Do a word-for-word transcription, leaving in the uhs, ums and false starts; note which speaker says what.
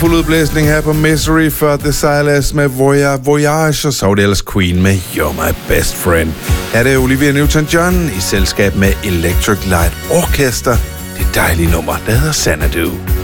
Speaker 1: Fuld udblæsning her på Misery for The Silas med Voyage, Voyage, og så var det ellers Queen med You're My Best Friend. Her er det Olivia Newton-John i selskab med Electric Light Orchestra. Det dejlige nummer, der hedder Xanadu.